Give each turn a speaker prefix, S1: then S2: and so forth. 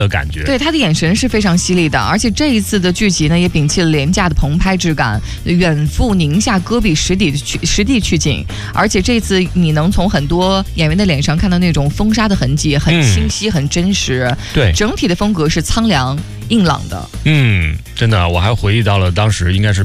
S1: 的感觉。
S2: 对，他的眼神是非常犀利的，而且这一次的剧集呢，也摒弃了廉价的棚拍质感，远赴宁夏戈壁实地取景，而且这次你能从很多演员的脸上看到那种风沙的痕迹，很清晰，很真实。
S1: 对，
S2: 整体的风格是苍凉硬朗的。
S1: 真的，我还回忆到了当时应该是